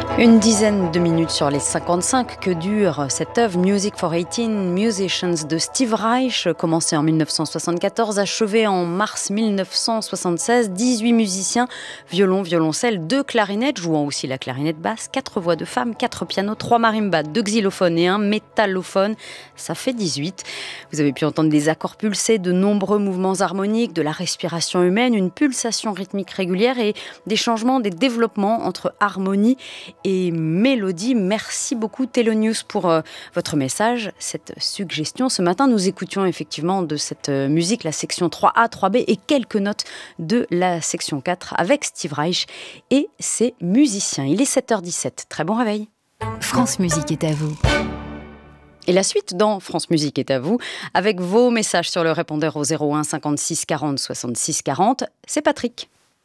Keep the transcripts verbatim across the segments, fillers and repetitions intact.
Une dizaine de minutes sur les cinquante-cinq que dure cette œuvre Music for eighteen Musicians de Steve Reich, commencée en mille neuf cent soixante-quatorze, achevée en mars mille neuf cent soixante-seize. dix-huit musiciens, violon, violoncelle, deux clarinettes, jouant aussi la clarinette basse, quatre voix de femmes, quatre pianos, trois marimbas, deux xylophones et un métallophone. Ça fait dix-huit. Vous avez pu entendre des accords pulsés, de nombreux mouvements harmoniques, de la respiration humaine, une pulsation rythmique régulière et des changements, des développements entre harmonie et et mélodie. Merci beaucoup Telonius pour euh, votre message, cette suggestion. Ce matin, nous écoutions effectivement de cette euh, musique la section trois A, trois B et quelques notes de la section quatre avec Steve Reich et ses musiciens. Il est sept heures dix-sept. Très bon réveil. France Musique est à vous. Et la suite dans France Musique est à vous, avec vos messages sur le répondeur au zéro un cinquante-six quarante soixante-six quarante. C'est Patrick.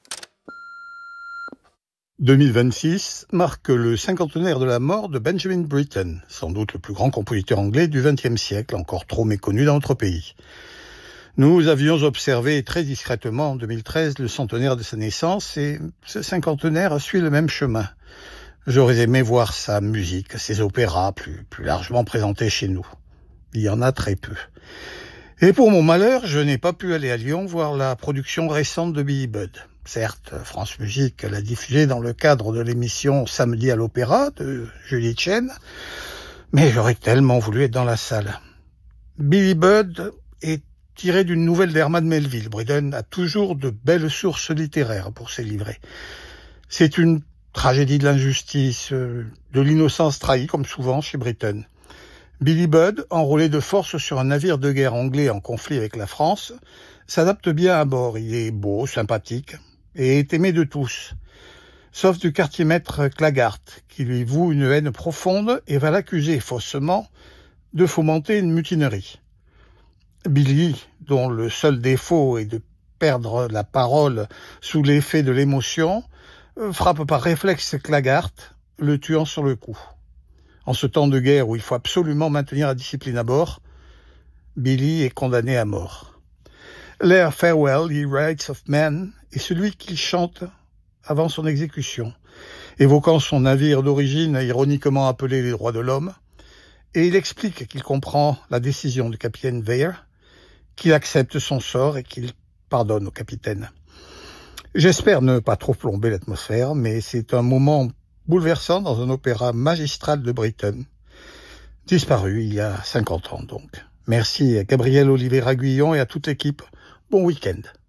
deux mille vingt-six marque le cinquantenaire de la mort de Benjamin Britten, sans doute le plus grand compositeur anglais du vingtième siècle, encore trop méconnu dans notre pays. Nous avions observé très discrètement en deux mille treize le centenaire de sa naissance et ce cinquantenaire suit le même chemin. J'aurais aimé voir sa musique, ses opéras plus, plus largement présentés chez nous. Il y en a très peu. Et pour mon malheur, je n'ai pas pu aller à Lyon voir la production récente de Billy Budd. Certes, France Musique l'a diffusée dans le cadre de l'émission Samedi à l'Opéra de Julie Chen, mais j'aurais tellement voulu être dans la salle. Billy Budd est tiré d'une nouvelle d'Herman Melville. Britten a toujours de belles sources littéraires pour ses livrets. C'est une tragédie de l'injustice, de l'innocence trahie, comme souvent chez Britten. Billy Budd, enrôlé de force sur un navire de guerre anglais en conflit avec la France, s'adapte bien à bord. Il est beau, sympathique et est aimé de tous, sauf du quartier-maître Claggart, qui lui voue une haine profonde et va l'accuser faussement de fomenter une mutinerie. Billy, dont le seul défaut est de perdre la parole sous l'effet de l'émotion, frappe par réflexe Claggart, le tuant sur le coup. En ce temps de guerre où il faut absolument maintenir la discipline à bord, Billy est condamné à mort. L'air Farewell, Ye Rights of Men est celui qu'il chante avant son exécution, évoquant son navire d'origine ironiquement appelé les droits de l'homme, et il explique qu'il comprend la décision du capitaine Weir, qu'il accepte son sort et qu'il pardonne au capitaine. J'espère ne pas trop plomber l'atmosphère, mais c'est un moment bouleversant dans un opéra magistral de Britten, disparu il y a cinquante ans donc. Merci à Gabriel Olivier-Raguillon et à toute l'équipe. Bon week-end.